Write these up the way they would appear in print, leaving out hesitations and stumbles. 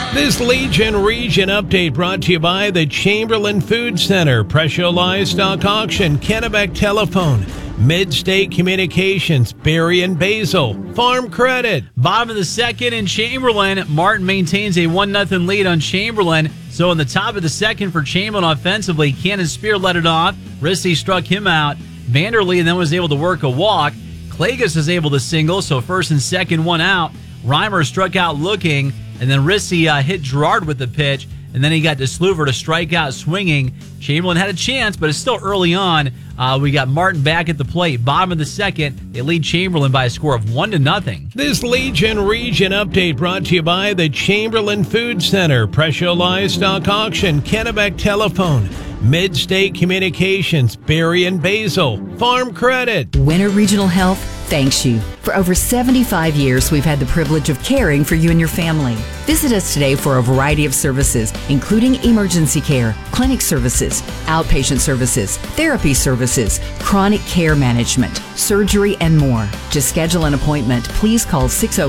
This Legion Region update brought to you by the Chamberlain Food Center, Presho Livestock Auction, Kennebec Telephone, Mid-State Communications, Berry and Basil, Farm Credit. Bottom of the second in Chamberlain. Martin maintains a 1-0 lead on Chamberlain. So in the top of the second for Chamberlain offensively, Cannon Spear led it off. Risty struck him out. Vanderlee then was able to work a walk. Klages is able to single, so first and second, one out. Reimer struck out looking, and then Risty hit Gerard with the pitch, and then he got DeSluver to strike out swinging. Chamberlain had a chance, but it's still early on. We got Martin back at the plate. Bottom of the second, they lead Chamberlain by a score of 1-0. This Legion Region update brought to you by the Chamberlain Food Center, Presho Livestock Auction, Kennebec Telephone, Mid-State Communications, Berry and Basil, Farm Credit. Winter Regional Health thanks you. For over 75 years, we've had the privilege of caring for you and your family. Visit us today for a variety of services, including emergency care, clinic services, outpatient services, therapy services, chronic care management, surgery, and more. To schedule an appointment, please call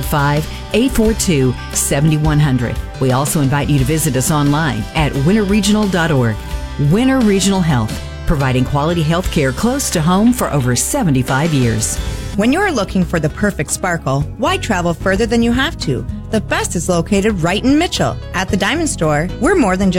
605-842-7100. We also invite you to visit us online at winterregional.org. Winter Regional Health, providing quality health care close to home for over 75 years. When you're looking for the perfect sparkle, why travel further than you have to? The best is located right in Mitchell. At the Diamond Store, we're more than just